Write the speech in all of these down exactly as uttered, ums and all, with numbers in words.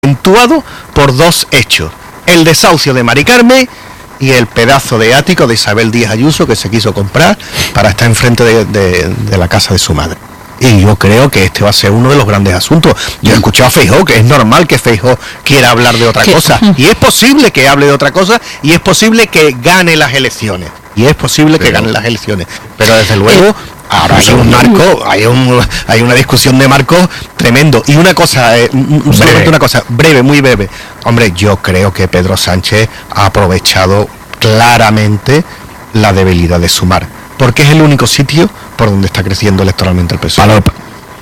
puntuado por dos hechos: el desahucio de Mari Carmen y el pedazo de ático de Isabel Díaz Ayuso que se quiso comprar para estar enfrente de, de, de la casa de su madre. Y yo creo que este va a ser uno de los grandes asuntos. Yo he escuchado a Feijóo, que es normal que Feijóo quiera hablar de otra cosa, y es posible que hable de otra cosa, y es posible que gane las elecciones, y es posible que gane las elecciones, pero desde luego ahora hay un marco, hay un hay una discusión de marco tremendo. Y una cosa, eh, solamente una cosa, breve, muy breve. Hombre, yo creo que Pedro Sánchez ha aprovechado claramente la debilidad de Sumar, porque es el único sitio por donde está creciendo electoralmente el P S O E.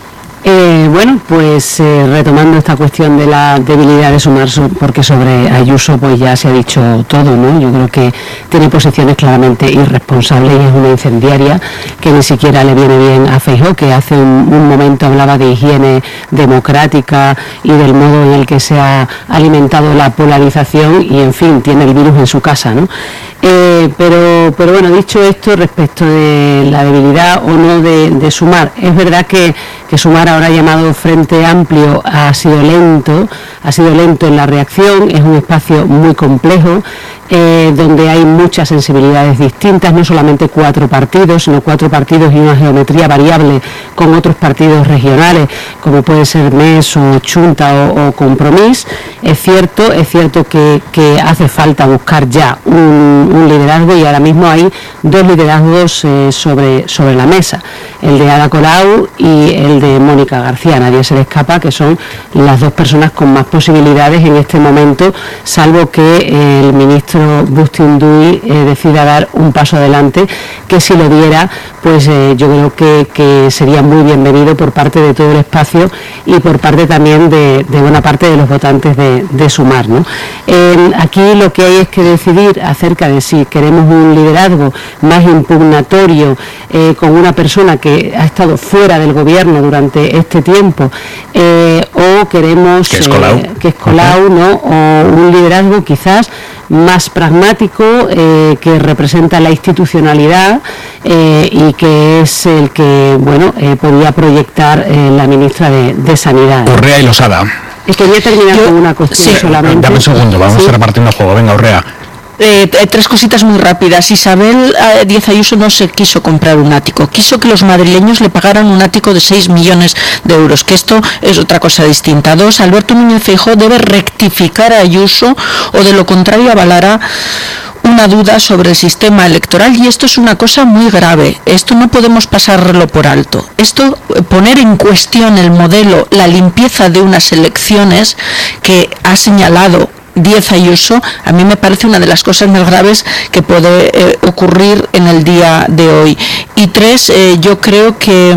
Eh, bueno, pues eh, retomando esta cuestión de la debilidad de Sumar, porque sobre Ayuso pues ya se ha dicho todo, ¿no? Yo creo que tiene posiciones claramente irresponsables y es una incendiaria que ni siquiera le viene bien a Feijóo, que hace un, un momento hablaba de higiene democrática y del modo en el que se ha alimentado la polarización y, en fin, tiene el virus en su casa, ¿no? Eh, pero, pero bueno, dicho esto, respecto de la debilidad o no de, de Sumar, es verdad que, que Sumar, ahora llamado Frente Amplio, ha sido lento, ha sido lento en la reacción, es un espacio muy complejo, eh, donde hay muchas sensibilidades distintas, no solamente cuatro partidos, sino cuatro partidos y una geometría variable con otros partidos regionales, como puede ser M E S o Chunta o, o Compromís. Es cierto, es cierto que, que hace falta buscar ya un, un liderazgo, y ahora mismo hay dos liderazgos eh, sobre, sobre la mesa, el de Ada Colau y el de Mónica García. Nadie se le escapa que son las dos personas con más posibilidades en este momento, salvo que eh, el ministro Bustinduy eh, decida dar un paso adelante, que si lo diera, pues eh, yo creo que, que sería muy bienvenido por parte de todo el espacio y por parte también de, de buena parte de los votantes de, de Sumar, ¿no? Eh, aquí lo que hay es que decidir acerca de si queremos un liderazgo más impugnatorio, eh, con una persona que ha estado fuera del gobierno durante este tiempo, eh, o queremos que es Colau, eh, que es Colau, ¿no? O un liderazgo quizás más pragmático, eh, que representa la institucionalidad, eh, y que es el que, bueno, eh, podía proyectar eh, la ministra de, de Sanidad. Urrea y Losada. Y quería terminar Yo, con una cuestión sí, solamente. Dame un segundo, vamos ¿Sí? a repartir un juego. Venga, Urrea. Eh, tres cositas muy rápidas. Isabel eh, Díaz Ayuso no se quiso comprar un ático, quiso que los madrileños le pagaran un ático de seis millones de euros, que esto es otra cosa distinta. Dos, Alberto Núñez Feijóo debe rectificar a Ayuso, o de lo contrario avalará una duda sobre el sistema electoral, y esto es una cosa muy grave. Esto no podemos pasarlo por alto. Esto, poner en cuestión el modelo, la limpieza de unas elecciones que ha señalado Díaz Ayuso, a mí me parece una de las cosas más graves que puede eh, ocurrir en el día de hoy. Y tres, eh, yo creo que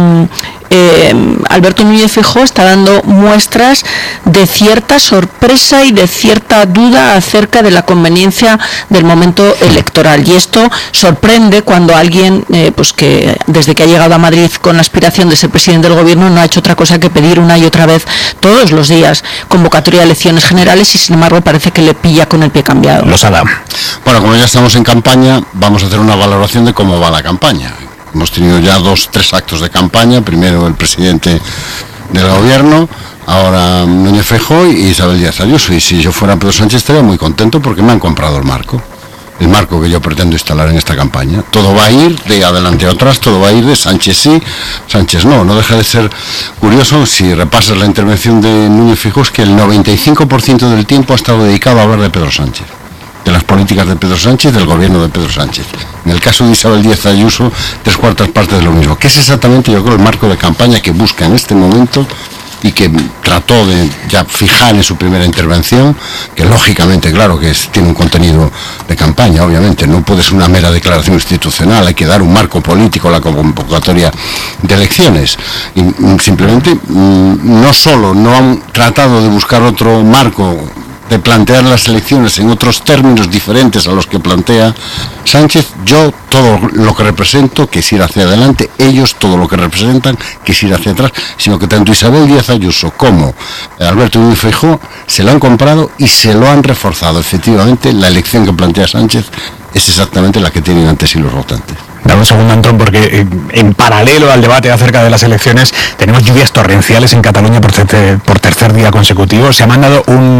eh, Alberto Núñez Feijóo está dando muestras de cierta sorpresa y de cierta duda acerca de la conveniencia del momento electoral, y esto sorprende cuando alguien eh, pues que desde que ha llegado a Madrid con la aspiración de ser presidente del gobierno no ha hecho otra cosa que pedir una y otra vez todos los días convocatoria de elecciones generales, y sin embargo parece que le pilla con el pie cambiado. Losada. Bueno, como ya estamos en campaña, vamos a hacer una valoración de cómo va la campaña. Hemos tenido ya dos, tres actos de campaña, primero el presidente del gobierno, ahora Núñez Feijóo y Isabel Díaz Ayuso, y si yo fuera Pedro Sánchez estaría muy contento porque me han comprado el marco, el marco que yo pretendo instalar en esta campaña. Todo va a ir de adelante a atrás, todo va a ir de Sánchez sí, Sánchez no. No deja de ser curioso, si repasas la intervención de Núñez Feijóo, es que el noventa y cinco por ciento del tiempo ha estado dedicado a hablar de Pedro Sánchez, de las políticas de Pedro Sánchez, del gobierno de Pedro Sánchez. En el caso de Isabel Díaz Ayuso, tres cuartas partes de lo mismo, que es exactamente, yo creo, el marco de campaña que busca en este momento y que trató de ya fijar en su primera intervención, que lógicamente, claro, que es, tiene un contenido de campaña, obviamente, no puede ser una mera declaración institucional, hay que dar un marco político a la convocatoria de elecciones. Y simplemente, no solo no han tratado de buscar otro marco, de plantear las elecciones en otros términos diferentes a los que plantea Sánchez, yo todo lo que represento, que es ir hacia adelante, ellos todo lo que representan, que es ir hacia atrás, sino que tanto Isabel Díaz Ayuso como Alberto Núñez Feijóo se lo han comprado y se lo han reforzado. Efectivamente, la elección que plantea Sánchez es exactamente la que tienen ante sí los votantes. Dame un segundo, Antón, porque en paralelo al debate acerca de las elecciones tenemos lluvias torrenciales en Cataluña por, ter- por tercer día consecutivo. Se ha mandado un